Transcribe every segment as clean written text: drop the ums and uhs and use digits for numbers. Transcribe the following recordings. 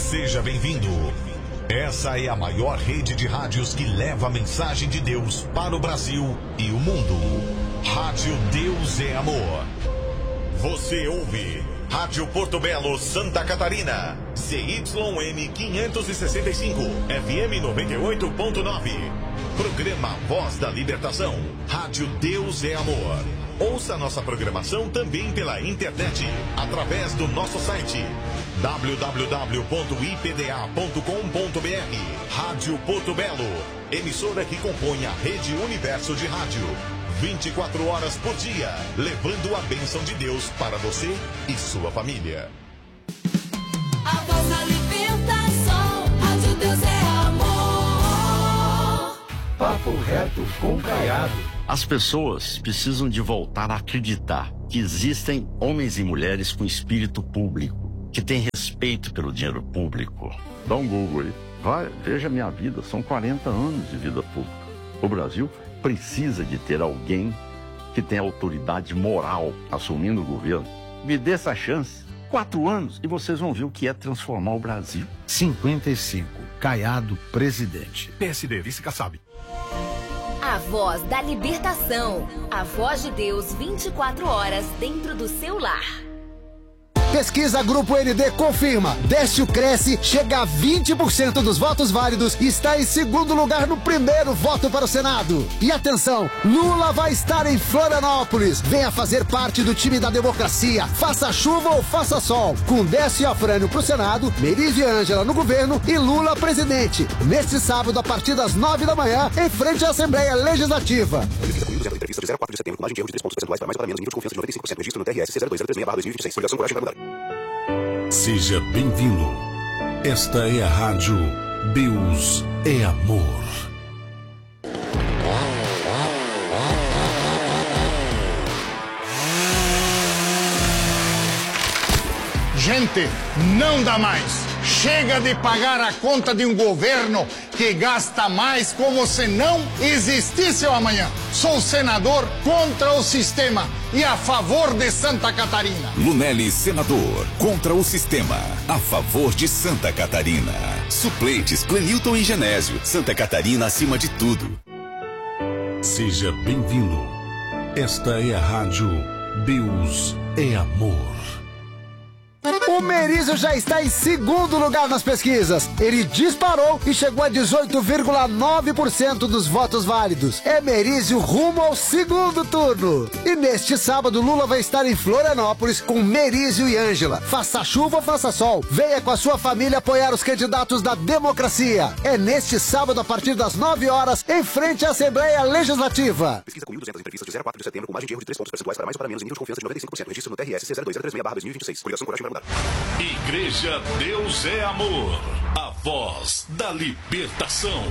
Seja bem-vindo. Essa é a maior rede de rádios que leva a mensagem de Deus para o Brasil e o mundo. Rádio Deus é Amor. Você ouve Rádio Porto Belo, Santa Catarina. CYM 565, FM 98.9. Programa Voz da Libertação. Rádio Deus é Amor. Ouça nossa programação também pela internet, através do nosso site www.ipda.com.br. Rádio Porto Belo, emissora que compõe a Rede Universo de Rádio. 24 horas por dia, levando a bênção de Deus para você e sua família. A voz da libertação, Rádio Deus é amor. Papo reto com Caiado. As pessoas precisam de voltar a acreditar que existem homens e mulheres com espírito público, que têm respeito pelo dinheiro público. Dá um Google aí. Vai, veja a minha vida, são 40 anos de vida pública. O Brasil precisa de ter alguém que tenha autoridade moral assumindo o governo. Me dê essa chance. 4 anos e vocês vão ver o que é transformar o Brasil. 55. Caiado, presidente. PSD, vice-Kassab. A voz da libertação. A voz de Deus 24 horas dentro do seu lar. Pesquisa Grupo ND confirma. Décio cresce, chega a 20% dos votos válidos e está em segundo lugar no primeiro voto para o Senado. E atenção, Lula vai estar em Florianópolis. Venha fazer parte do time da democracia. Faça chuva ou faça sol. Com Décio e Afrânio para o Senado, Merizio e Ângela no governo e Lula presidente. Neste sábado, a partir das 9 da manhã, em frente à Assembleia Legislativa. Entrevista de 04 de setembro, com margem de erro de 3 pontos percentuais para mais ou para menos, nível de confiança de 95%. Registro no TRS C0203/2026. Coligação Coragem vai mudar. Seja bem-vindo. Esta é a Rádio Deus é Amor. Gente, não dá mais. Chega de pagar a conta de um governo que gasta mais como se não existisse o amanhã. Sou senador contra o sistema e a favor de Santa Catarina. Lunelli, senador, contra o sistema, a favor de Santa Catarina. Suplentes, Clenilton e Genésio. Santa Catarina acima de tudo. Seja bem-vindo. Esta é a Rádio Deus é Amor. O Merizio já está em segundo lugar nas pesquisas. Ele disparou e chegou a 18,9% dos votos válidos. É Merizio rumo ao segundo turno. E neste sábado, Lula vai estar em Florianópolis com Merizio e Ângela. Faça chuva ou faça sol. Venha com a sua família apoiar os candidatos da democracia. É neste sábado, a partir das 9 horas, em frente à Assembleia Legislativa. Pesquisa com 1.200 entrevistas de 04 de setembro, com margem de erro de 3 pontos percentuais para mais ou para menos, nível de confiança de 95%. Registro no TRS C0203/2026. Coligação Coragem vai mudar. Igreja Deus é Amor. A voz da libertação.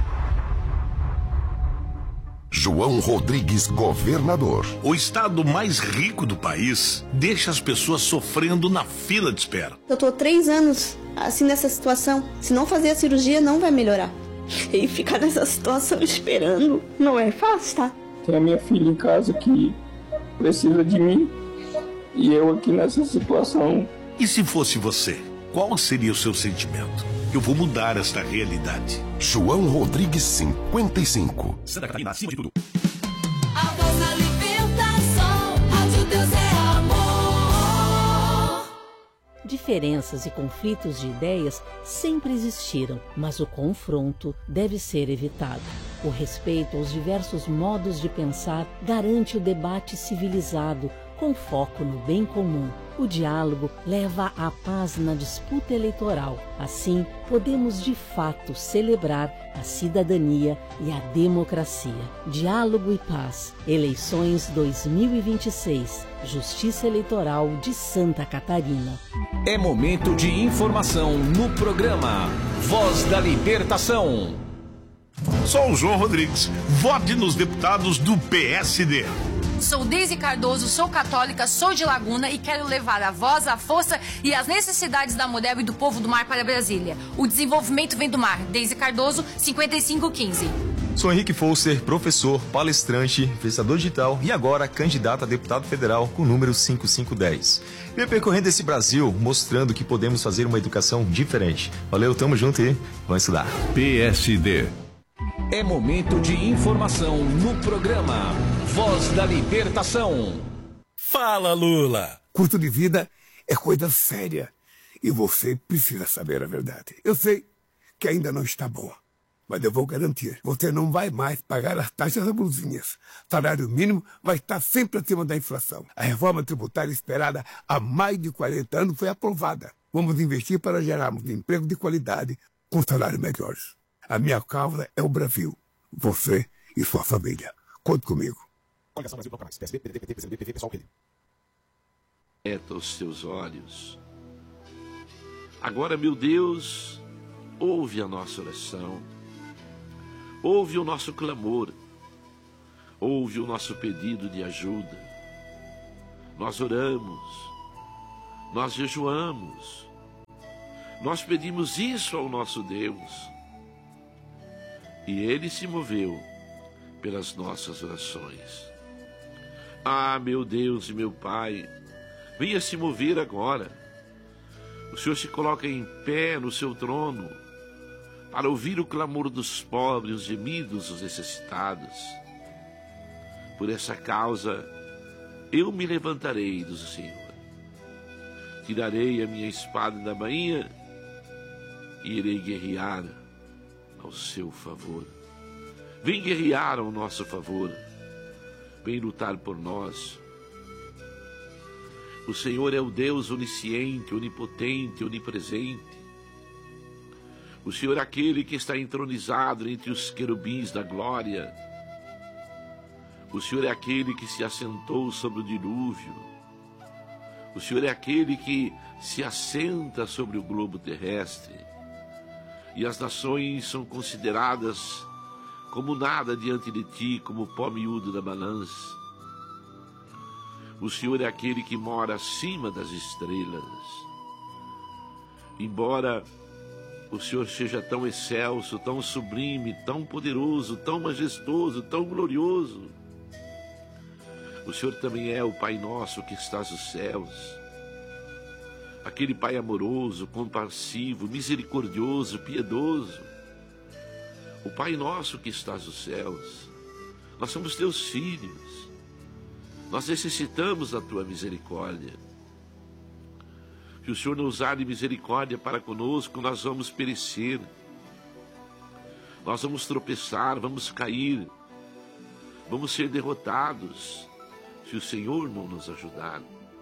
João Rodrigues, governador. O estado mais rico do país deixa as pessoas sofrendo na fila de espera. Eu tô 3 anos assim nessa situação. Se não fazer a cirurgia, não vai melhorar. E ficar nessa situação esperando não é fácil, tá? Tem a minha filha em casa que precisa de mim e eu aqui nessa situação. E se fosse você, qual seria o seu sentimento? Eu vou mudar esta realidade. João Rodrigues, 55. Santa Catarina acima de tudo. A voz da libertação, Rádio Deus é amor. Diferenças e conflitos de ideias sempre existiram, mas o confronto deve ser evitado. O respeito aos diversos modos de pensar garante o debate civilizado, com foco no bem comum. O diálogo leva à paz na disputa eleitoral. Assim, podemos de fato celebrar a cidadania e a democracia. Diálogo e paz. Eleições 2026. Justiça Eleitoral de Santa Catarina. É momento de informação no programa Voz da Libertação. Sou o João Rodrigues. Vote nos deputados do PSD. Sou Deise Cardoso, sou católica, sou de Laguna e quero levar a voz, a força e as necessidades da Model e do povo do mar para Brasília. O desenvolvimento vem do mar. Deise Cardoso, 5515. Sou Henrique Fousser, professor, palestrante, influenciador digital e agora candidato a deputado federal com o número 5510. Venho percorrendo esse Brasil mostrando que podemos fazer uma educação diferente. Valeu, tamo junto e vamos estudar. PSD. É momento de informação no programa Voz da Libertação. Fala, Lula! Custo de vida é coisa séria e você precisa saber a verdade. Eu sei que ainda não está boa, mas eu vou garantir. Você não vai mais pagar as taxas abusivas. Salário mínimo vai estar sempre acima da inflação. A reforma tributária esperada há mais de 40 anos foi aprovada. Vamos investir para gerarmos emprego de qualidade com salários melhores. A minha causa é o Brasil. Você e sua família. Conte comigo. Coligação Brasil Bloco Mais. PSB, PDT, PT, PCdoB, PV, PSOL, PL. Eta os teus olhos. Agora, meu Deus, ouve a nossa oração. Ouve o nosso clamor. Ouve o nosso pedido de ajuda. Nós oramos. Nós jejuamos. Nós pedimos isso ao nosso Deus. E Ele se moveu pelas nossas orações. Ah, meu Deus e meu Pai, venha se mover agora. O Senhor se coloca em pé no seu trono para ouvir o clamor dos pobres, os gemidos dos necessitados. Por essa causa, eu me levantarei, diz o Senhor. Tirarei a minha espada da bainha e irei guerrear ao seu favor. Vem guerrear ao nosso favor. Vem lutar por nós. O Senhor é o Deus onisciente, onipotente, onipresente. O Senhor é aquele que está entronizado entre os querubins da glória. O Senhor é aquele que se assentou sobre o dilúvio. O Senhor é aquele que se assenta sobre o globo terrestre. E as nações são consideradas como nada diante de ti, como pó miúdo da balança. O Senhor é aquele que mora acima das estrelas. Embora o Senhor seja tão excelso, tão sublime, tão poderoso, tão majestoso, tão glorioso, o Senhor também é o Pai nosso que estás nos céus. Aquele Pai amoroso, compassivo, misericordioso, piedoso. O Pai nosso que estás nos céus. Nós somos teus filhos. Nós necessitamos da tua misericórdia. Se o Senhor não usar de misericórdia para conosco, nós vamos perecer. Nós vamos tropeçar, vamos cair. Vamos ser derrotados se o Senhor não nos ajudar.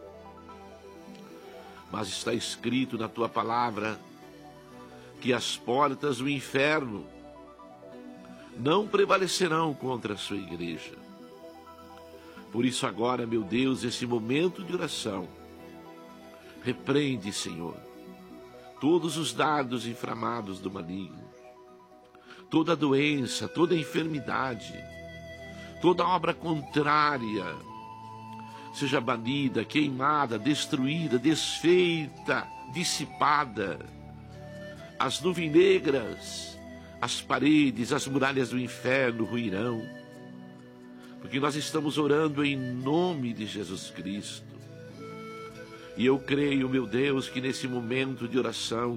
Mas está escrito na tua palavra que as portas do inferno não prevalecerão contra a sua igreja. Por isso agora, meu Deus, esse momento de oração, repreende, Senhor, todos os dardos inflamados do maligno, toda doença, toda enfermidade, toda obra contrária, seja banida, queimada, destruída, desfeita, dissipada. As nuvens negras, as paredes, as muralhas do inferno ruirão, porque nós estamos orando em nome de Jesus Cristo. E eu creio, meu Deus, que nesse momento de oração,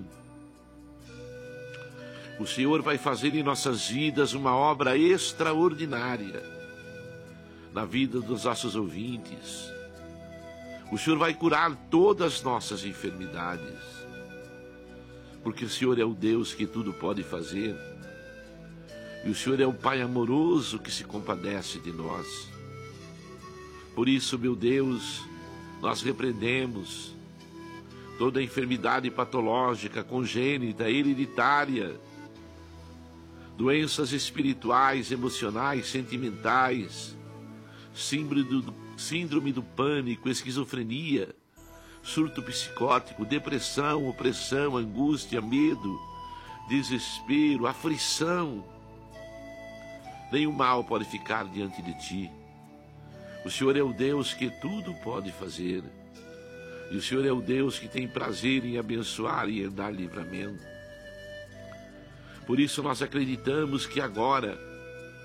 o Senhor vai fazer em nossas vidas uma obra extraordinária na vida dos nossos ouvintes. O Senhor vai curar todas as nossas enfermidades, porque o Senhor é o Deus que tudo pode fazer. E o Senhor é o Pai amoroso que se compadece de nós. Por isso, meu Deus, nós repreendemos toda enfermidade patológica, congênita, hereditária, doenças espirituais, emocionais, sentimentais, síndrome do pânico, esquizofrenia, surto psicótico, depressão, opressão, angústia, medo, desespero, aflição. Nenhum mal pode ficar diante de ti. O Senhor é o Deus que tudo pode fazer. E o Senhor é o Deus que tem prazer em abençoar e em dar livramento. Por isso nós acreditamos que agora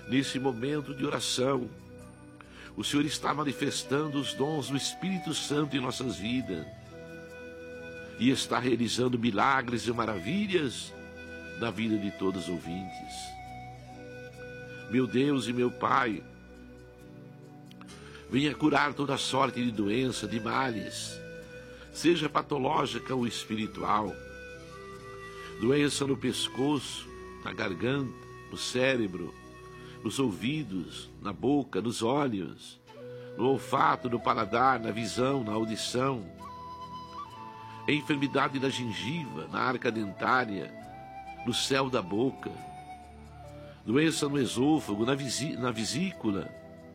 nesse momento de oração, o Senhor está manifestando os dons do Espírito Santo em nossas vidas e está realizando milagres e maravilhas na vida de todos os ouvintes. Meu Deus e meu Pai, venha curar toda sorte de doença, de males, seja patológica ou espiritual, doença no pescoço, na garganta, no cérebro, nos ouvidos, na boca, nos olhos, no olfato, no paladar, na visão, na audição, enfermidade da gengiva, na arca dentária, no céu da boca, doença no esôfago, na vesícula.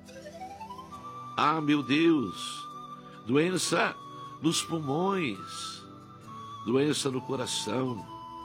Ah, meu Deus, doença nos pulmões, doença no coração,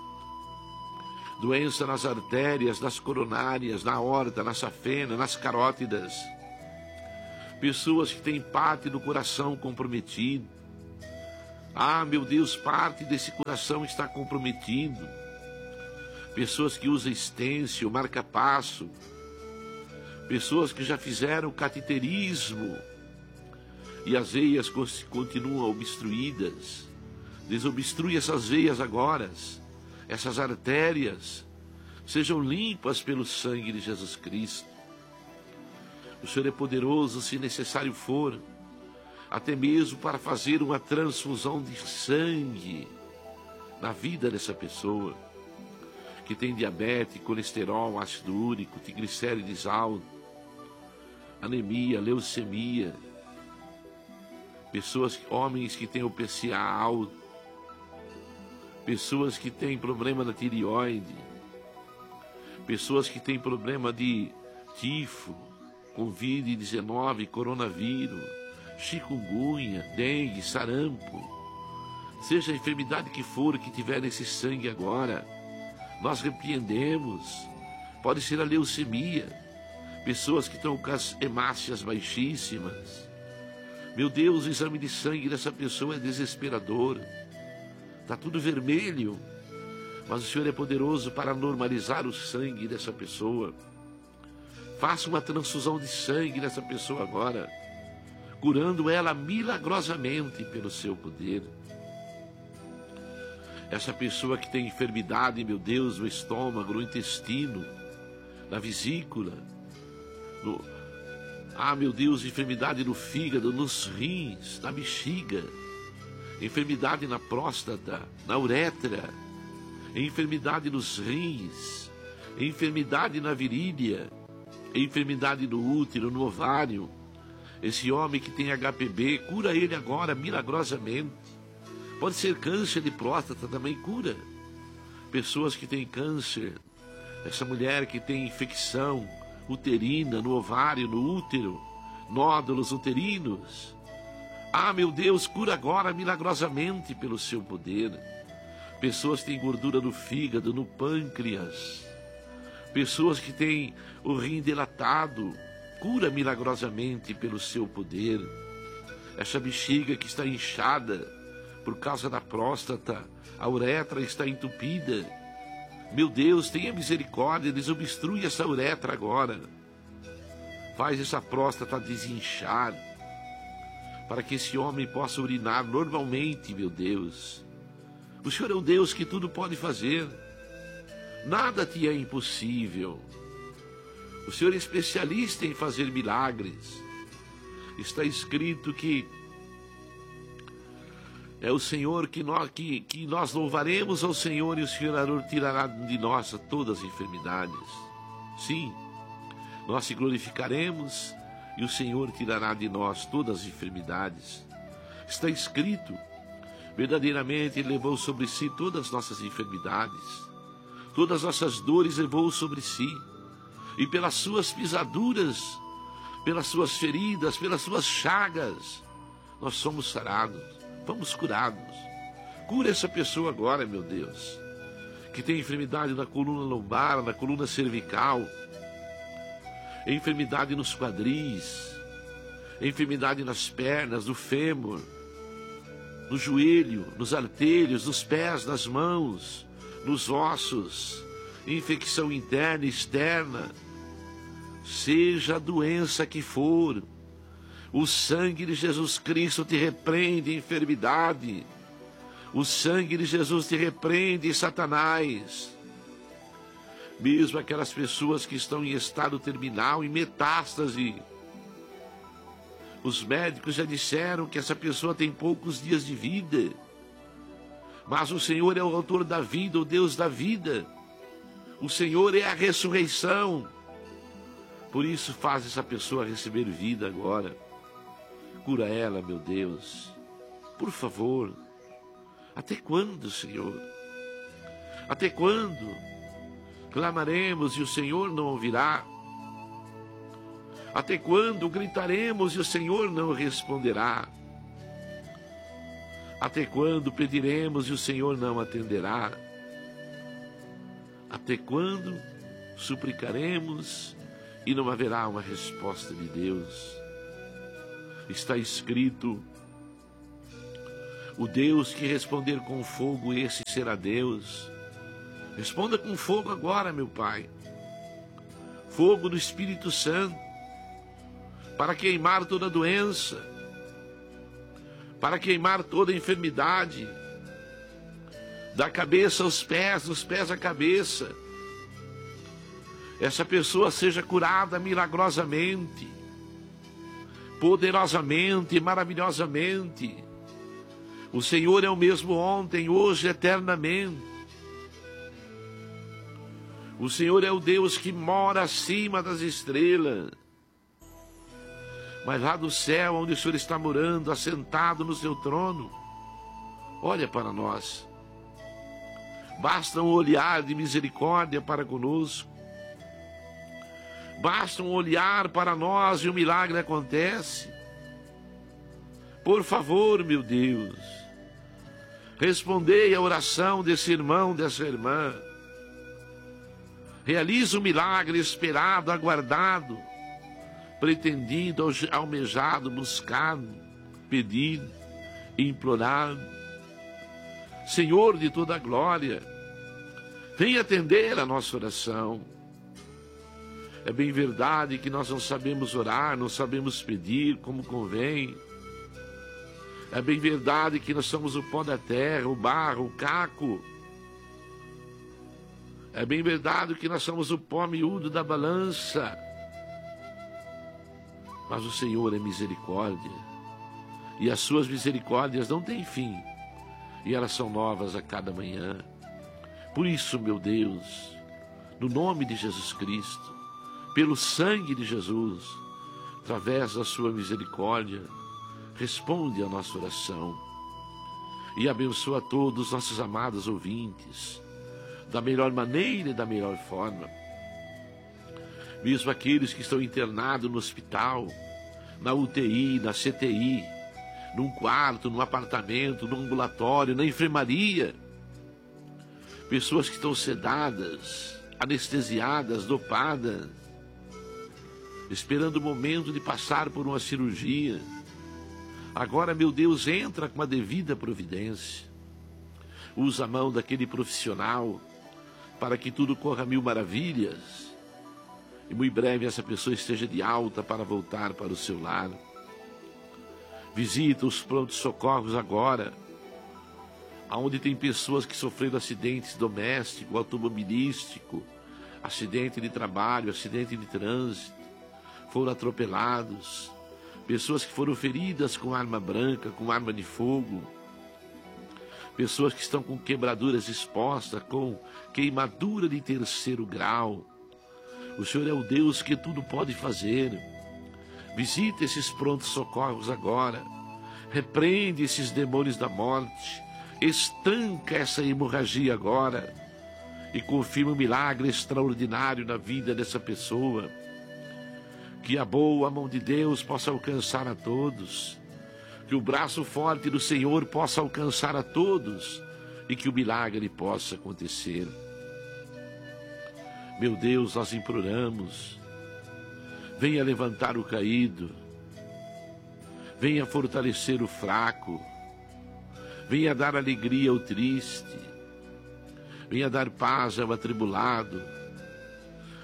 doença nas artérias, nas coronárias, na aorta, na safena, nas carótidas. Pessoas que têm parte do coração comprometido. Ah, meu Deus, parte desse coração está comprometido. Pessoas que usam estêncil, marca-passo. Pessoas que já fizeram cateterismo e as veias continuam obstruídas. Desobstrui essas veias agora. Essas artérias sejam limpas pelo sangue de Jesus Cristo. O Senhor é poderoso, se necessário for, até mesmo para fazer uma transfusão de sangue na vida dessa pessoa que tem diabetes, colesterol, ácido úrico, triglicérides alto, anemia, leucemia, pessoas, homens que têm o PCA alto, pessoas que têm problema na tireoide, pessoas que têm problema de tifo, Covid-19, coronavírus, chikungunya, dengue, sarampo, seja a enfermidade que for que tiver nesse sangue agora, nós repreendemos. Pode ser a leucemia, pessoas que estão com as hemácias baixíssimas. Meu Deus, o exame de sangue dessa pessoa é desesperador. Está tudo vermelho, mas o Senhor é poderoso para normalizar o sangue dessa pessoa. Faça uma transfusão de sangue nessa pessoa agora, curando ela milagrosamente pelo seu poder. Essa pessoa que tem enfermidade, meu Deus, no estômago, no intestino, na vesícula, meu Deus, enfermidade no fígado, nos rins, na bexiga, enfermidade na próstata, na uretra, enfermidade nos rins, enfermidade na virilha, enfermidade no útero, no ovário. Esse homem que tem HPV, cura ele agora milagrosamente. Pode ser câncer de próstata, também cura. Pessoas que têm câncer, essa mulher que tem infecção uterina no ovário, no útero, nódulos uterinos. Ah, meu Deus, cura agora milagrosamente pelo seu poder. Pessoas que têm gordura no fígado, no pâncreas. Pessoas que têm o rim dilatado, cura milagrosamente pelo seu poder. Essa bexiga que está inchada por causa da próstata, a uretra está entupida. Meu Deus, tenha misericórdia, desobstrui essa uretra agora. Faz essa próstata desinchar, para que esse homem possa urinar normalmente, meu Deus. O Senhor é um Deus que tudo pode fazer. Nada te é impossível. O Senhor é especialista em fazer milagres. Está escrito que é o Senhor que nós louvaremos ao Senhor e o Senhor tirará de nós todas as enfermidades. Sim, nós te glorificaremos e o Senhor tirará de nós todas as enfermidades. Está escrito, verdadeiramente Ele levou sobre si todas as nossas enfermidades, todas as nossas dores levou sobre si, e pelas suas pisaduras, pelas suas feridas, pelas suas chagas, nós somos sarados. Fomos curados. Cura essa pessoa agora, meu Deus, que tem enfermidade na coluna lombar, na coluna cervical, enfermidade nos quadris, enfermidade nas pernas, no fêmur, no joelho, nos artérios, nos pés, nas mãos, nos ossos, infecção interna e externa, seja a doença que for, o sangue de Jesus Cristo te repreende, enfermidade. O sangue de Jesus te repreende, Satanás. Mesmo aquelas pessoas que estão em estado terminal, em metástase, os médicos já disseram que essa pessoa tem poucos dias de vida. Mas o Senhor é o autor da vida, o Deus da vida. O Senhor é a ressurreição. Por isso faz essa pessoa receber vida agora. Cura ela, meu Deus. Por favor. Até quando, Senhor? Até quando? Clamaremos e o Senhor não ouvirá? Até quando gritaremos e o Senhor não responderá? Até quando pediremos e o Senhor não atenderá? Até quando suplicaremos e não haverá uma resposta de Deus? Está escrito: o Deus que responder com fogo, esse será Deus. Responda com fogo agora, meu Pai. Fogo do Espírito Santo, para queimar toda doença, para queimar toda enfermidade, da cabeça aos pés, dos pés à cabeça. Essa pessoa seja curada milagrosamente, poderosamente, maravilhosamente. O Senhor é o mesmo ontem, hoje, eternamente. O Senhor é o Deus que mora acima das estrelas. Mas lá do céu, onde o Senhor está morando, assentado no seu trono, olha para nós. Basta um olhar de misericórdia para conosco. Basta um olhar para nós e o milagre acontece. Por favor, meu Deus, respondei a oração desse irmão, dessa irmã. Realiza o milagre esperado, aguardado, pretendido, almejado, buscado, pedido, implorado. Senhor de toda a glória, venha atender a nossa oração. É bem verdade que nós não sabemos orar, não sabemos pedir como convém. É bem verdade que nós somos o pó da terra, o barro, o caco. É bem verdade que nós somos o pó miúdo da balança. Mas o Senhor é misericórdia. E as suas misericórdias não têm fim. E elas são novas a cada manhã. Por isso, meu Deus, no nome de Jesus Cristo, pelo sangue de Jesus, através da sua misericórdia, responde a nossa oração. E abençoa todos os nossos amados ouvintes, da melhor maneira e da melhor forma. Mesmo aqueles que estão internados no hospital, na UTI, na CTI, num quarto, num apartamento, num ambulatório, na enfermaria. Pessoas que estão sedadas, anestesiadas, dopadas, esperando o momento de passar por uma cirurgia. Agora, meu Deus, entra com a devida providência. Usa a mão daquele profissional para que tudo corra a mil maravilhas. E muito breve essa pessoa esteja de alta para voltar para o seu lar. Visita os prontos-socorros agora, onde tem pessoas que sofreram acidentes domésticos, automobilísticos, acidente de trabalho, acidente de trânsito, foram atropelados, pessoas que foram feridas com arma branca, com arma de fogo, pessoas que estão com quebraduras expostas, com queimadura de 3º grau. O Senhor é o Deus que tudo pode fazer. Visita esses prontos-socorros agora. Repreende esses demônios da morte. Estanca essa hemorragia agora. E confirma um milagre extraordinário na vida dessa pessoa. Que a boa mão de Deus possa alcançar a todos. Que o braço forte do Senhor possa alcançar a todos. E que o milagre possa acontecer. Meu Deus, nós imploramos. Venha levantar o caído. Venha fortalecer o fraco. Venha dar alegria ao triste. Venha dar paz ao atribulado.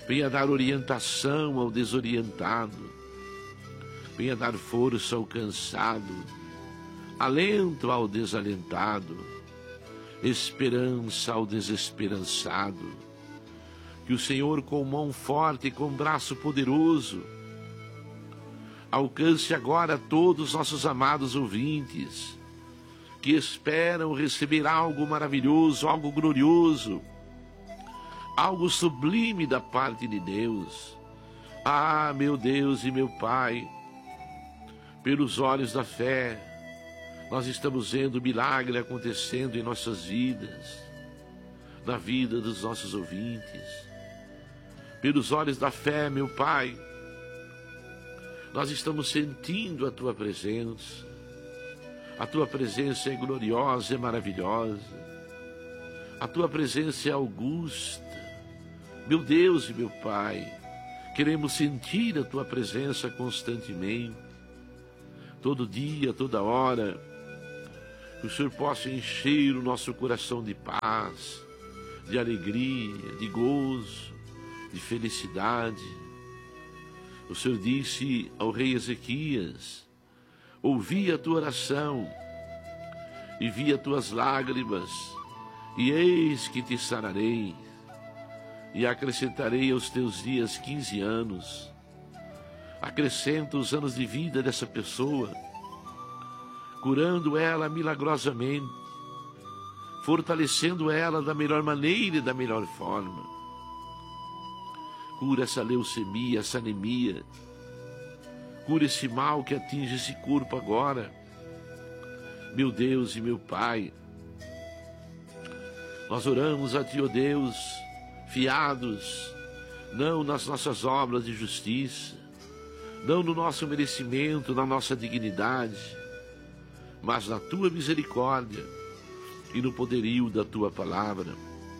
Venha dar orientação ao desorientado. Venha dar força ao cansado, alento ao desalentado, esperança ao desesperançado. Que o Senhor, com mão forte e com braço poderoso, alcance agora todos os nossos amados ouvintes, que esperam receber algo maravilhoso, algo glorioso, algo sublime da parte de Deus. Ah, meu Deus e meu Pai, pelos olhos da fé, nós estamos vendo o milagre acontecendo em nossas vidas, na vida dos nossos ouvintes. Pelos olhos da fé, meu Pai, nós estamos sentindo a Tua presença. A Tua presença é gloriosa, é maravilhosa. A Tua presença é augusta. Meu Deus e meu Pai, queremos sentir a Tua presença constantemente, todo dia, toda hora. Que o Senhor possa encher o nosso coração de paz, de alegria, de gozo, de felicidade. O Senhor disse ao rei Ezequias: ouvi a tua oração e vi as tuas lágrimas, e eis que te sararei, e acrescentarei aos teus dias 15 anos. Acrescenta os anos de vida dessa pessoa, curando ela milagrosamente, fortalecendo ela da melhor maneira e da melhor forma. Cura essa leucemia, essa anemia. Cura esse mal que atinge esse corpo agora. Meu Deus e meu Pai, nós oramos a Ti, ó Deus, fiados, não nas nossas obras de justiça, não no nosso merecimento, na nossa dignidade, mas na Tua misericórdia e no poderio da Tua palavra.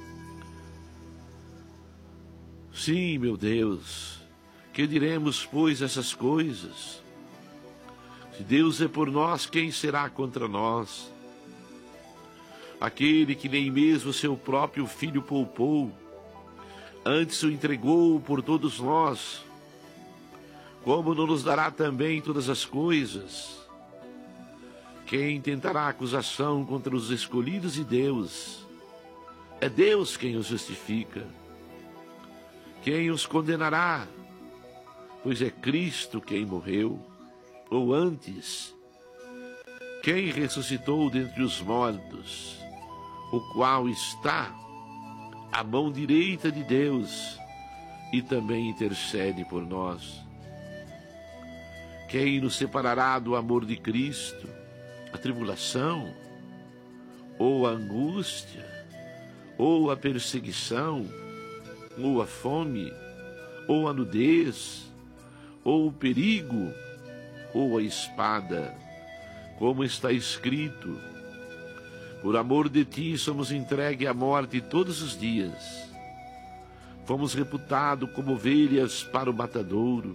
Sim, meu Deus, que diremos, pois, essas coisas? Se Deus é por nós, quem será contra nós? Aquele que nem mesmo seu próprio Filho poupou, antes o entregou por todos nós, como não nos dará também todas as coisas? Quem tentará acusação contra os escolhidos de Deus? É Deus quem os justifica. Quem os condenará? Pois é Cristo quem morreu. Ou antes, quem ressuscitou dentre os mortos, o qual está à mão direita de Deus e também intercede por nós. Quem nos separará do amor de Cristo? A tribulação, ou a angústia, ou a perseguição, ou a fome, ou a nudez, ou o perigo, ou a espada, como está escrito: por amor de Ti somos entregues à morte todos os dias, fomos reputados como ovelhas para o matadouro.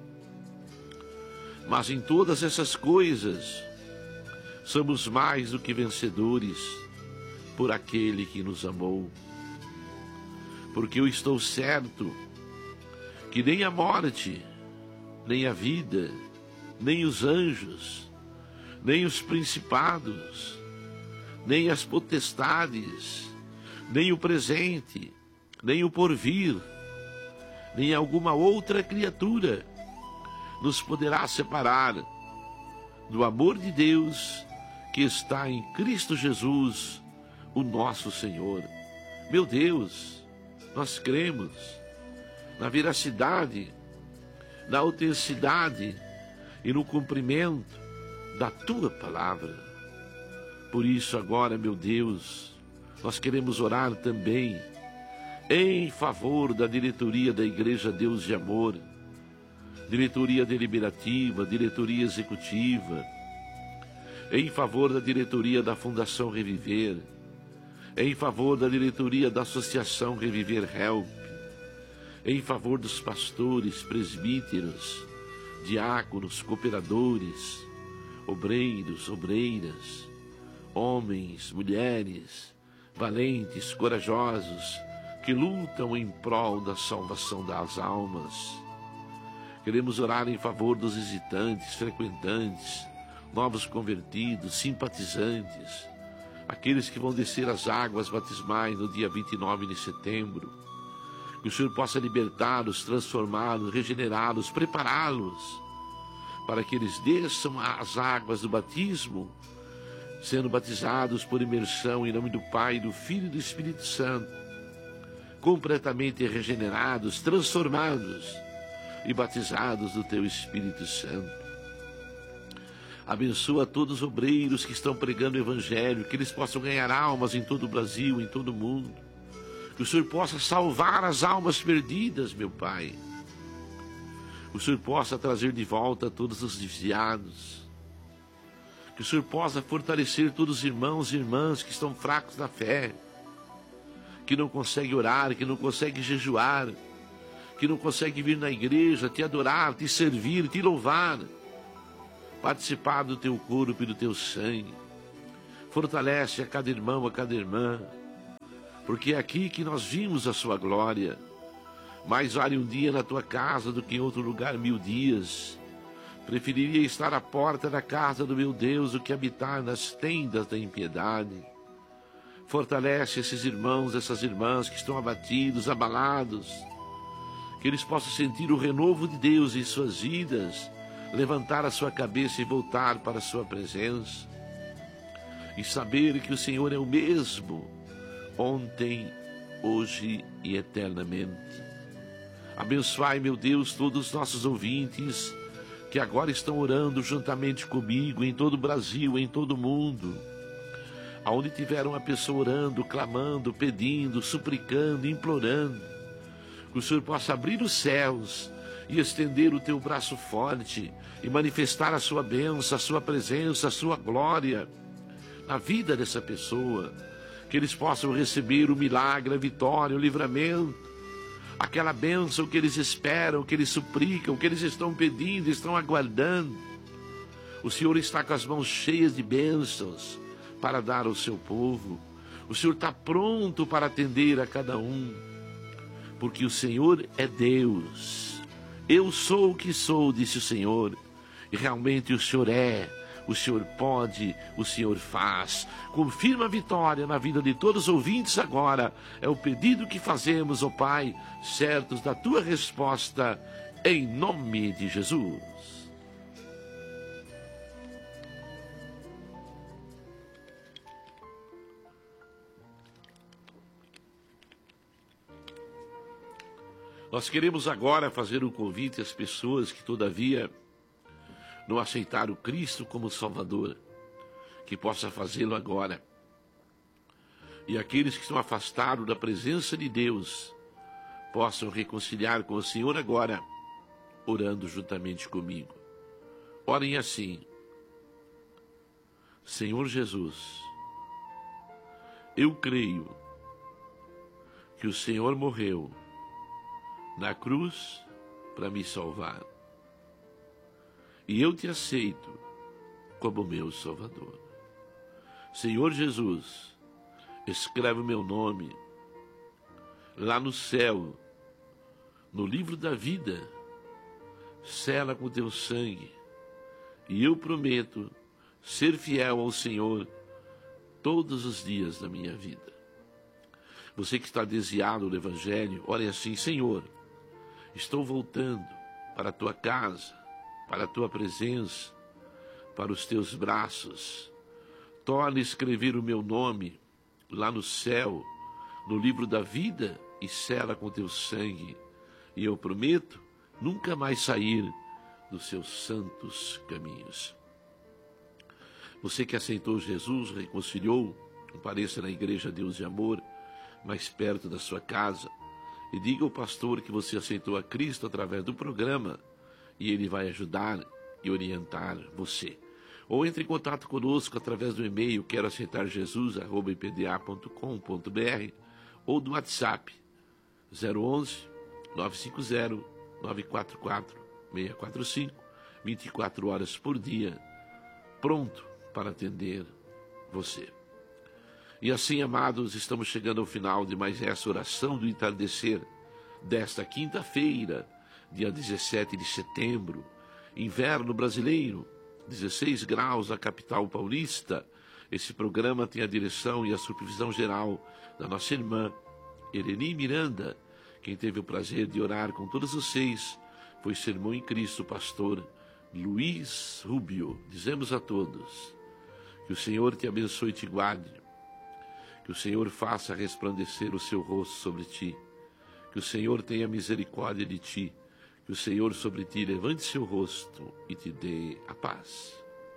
Mas em todas essas coisas somos mais do que vencedores por aquele que nos amou. Porque eu estou certo que nem a morte, nem a vida, nem os anjos, nem os principados, nem as potestades, nem o presente, nem o porvir, nem alguma outra criatura nos poderá separar do amor de Deus que está em Cristo Jesus, o nosso Senhor. Meu Deus, nós cremos na veracidade, na autenticidade e no cumprimento da Tua palavra. Por isso agora, meu Deus, nós queremos orar também em favor da diretoria da Igreja Deus de Amor, diretoria deliberativa, diretoria executiva, em favor da diretoria da Fundação Reviver, em favor da diretoria da Associação Reviver Help, em favor dos pastores, presbíteros, diáconos, cooperadores, obreiros, obreiras, homens, mulheres, valentes, corajosos, que lutam em prol da salvação das almas. Queremos orar em favor dos visitantes, frequentantes, novos convertidos, simpatizantes, aqueles que vão descer as águas batismais no dia 29 de setembro. Que o Senhor possa libertá-los, transformá-los, regenerá-los, prepará-los, para que eles desçam as águas do batismo, sendo batizados por imersão em nome do Pai, do Filho e do Espírito Santo, completamente regenerados, transformados e batizados do Teu Espírito Santo. Abençoa todos os obreiros que estão pregando o Evangelho, que eles possam ganhar almas em todo o Brasil, em todo o mundo. Que o Senhor possa salvar as almas perdidas, meu Pai. Que o Senhor possa trazer de volta todos os desviados. Que o Senhor possa fortalecer todos os irmãos e irmãs que estão fracos na fé, que não conseguem orar, que não conseguem jejuar, que não conseguem vir na igreja, te adorar, te servir, te louvar, participar do teu corpo e do teu sangue. Fortalece a cada irmão, a cada irmã, porque é aqui que nós vimos a sua glória. Mais vale um dia na tua casa do que em outro lugar 1000 dias. Preferiria estar à porta da casa do meu Deus do que habitar nas tendas da impiedade. Fortalece esses irmãos, essas irmãs que estão abatidos, abalados, que eles possam sentir o renovo de Deus em suas vidas, levantar a sua cabeça e voltar para a sua presença, e saber que o Senhor é o mesmo, ontem, hoje e eternamente. Abençoai, meu Deus, todos os nossos ouvintes, que agora estão orando juntamente comigo em todo o Brasil, em todo o mundo. Aonde tiver uma pessoa orando, clamando, pedindo, suplicando, implorando, que o Senhor possa abrir os céus e estender o teu braço forte e manifestar a sua bênção, a sua presença, a sua glória na vida dessa pessoa. Que eles possam receber o milagre, a vitória, o livramento, aquela bênção que eles esperam, que eles suplicam, que eles estão pedindo, estão aguardando. O Senhor está com as mãos cheias de bênçãos para dar ao seu povo. O Senhor está pronto para atender a cada um, porque o Senhor é Deus. Eu sou o que sou, disse o Senhor, e realmente o Senhor é. O Senhor pode, o Senhor faz. Confirma a vitória na vida de todos os ouvintes agora. É o pedido que fazemos, ó Pai, certos da tua resposta, em nome de Jesus. Nós queremos agora fazer um convite às pessoas que, todavia, não aceitaram Cristo como Salvador, que possa fazê-lo agora. E aqueles que estão afastados da presença de Deus possam reconciliar com o Senhor agora, orando juntamente comigo. Orem assim: Senhor Jesus, eu creio que o Senhor morreu na cruz para me salvar. E eu te aceito como meu Salvador. Senhor Jesus, escreve o meu nome lá no céu, no livro da vida, sela com teu sangue, e eu prometo ser fiel ao Senhor todos os dias da minha vida. Você que está desviado do Evangelho, ore assim: Senhor, estou voltando para a tua casa, para a tua presença, para os teus braços. Torna a escrever o meu nome lá no céu, no livro da vida, e sela com teu sangue. E eu prometo nunca mais sair dos seus santos caminhos. Você que aceitou Jesus, reconciliou, compareça na Igreja Deus de Amor, mais perto da sua casa, e diga ao pastor que você aceitou a Cristo através do programa, e ele vai ajudar e orientar você. Ou entre em contato conosco através do e-mail queroaceitarjesus@ipda.com.br ou do WhatsApp 011 950 944 645, 24 horas por dia, pronto para atender você. E assim, amados, estamos chegando ao final de mais essa oração do entardecer desta quinta-feira, dia 17 de setembro, inverno brasileiro, 16 graus na capital paulista. Esse programa tem a direção e a supervisão geral da nossa irmã Eleni Miranda. Quem teve o prazer de orar com todos vocês foi seu irmão em Cristo, pastor Luiz Rubio. Dizemos a todos que o Senhor te abençoe e te guarde, que o Senhor faça resplandecer o seu rosto sobre ti, que o Senhor tenha misericórdia de ti, que o Senhor sobre ti levante seu rosto e te dê a paz.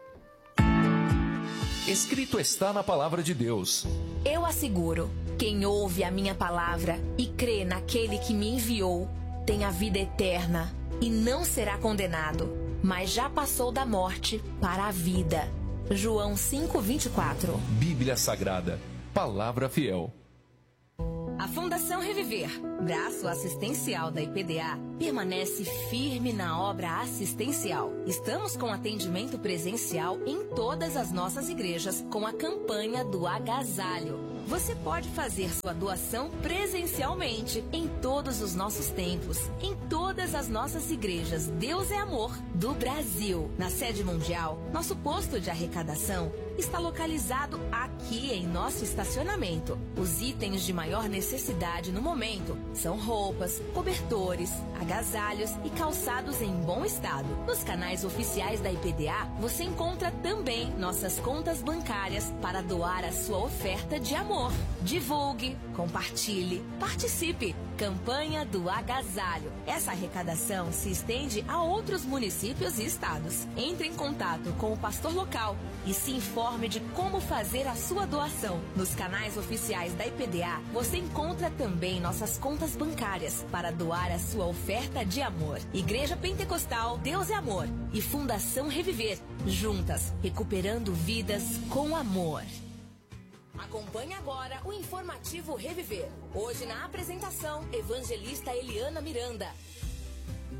Escrito está na palavra de Deus. Eu asseguro, quem ouve a minha palavra e crê naquele que me enviou, tem a vida eterna e não será condenado, mas já passou da morte para a vida. João 5:24. Bíblia Sagrada, palavra fiel. A Fundação Reviver, braço assistencial da IPDA, permanece firme na obra assistencial. Estamos com atendimento presencial em todas as nossas igrejas com a campanha do agasalho. Você pode fazer sua doação presencialmente em todos os nossos templos, em todas as nossas igrejas Deus é Amor do Brasil. Na sede mundial, nosso posto de arrecadação está localizado aqui em nosso estacionamento. Os itens de maior necessidade no momento são roupas, cobertores, agasalhos e calçados em bom estado. Nos canais oficiais da IPDA, você encontra também nossas contas bancárias para doar a sua oferta de amor. Divulgue, compartilhe, participe. Campanha do Agasalho. Essa arrecadação se estende a outros municípios e estados. Entre em contato com o pastor local e se informe de como fazer a sua doação. Nos canais oficiais da IPDA, você encontra também nossas contas bancárias para doar a sua oferta de amor. Igreja Pentecostal Deus é Amor e Fundação Reviver, juntas, recuperando vidas com amor. Acompanhe agora o informativo Reviver. Hoje na apresentação, evangelista Eliana Miranda.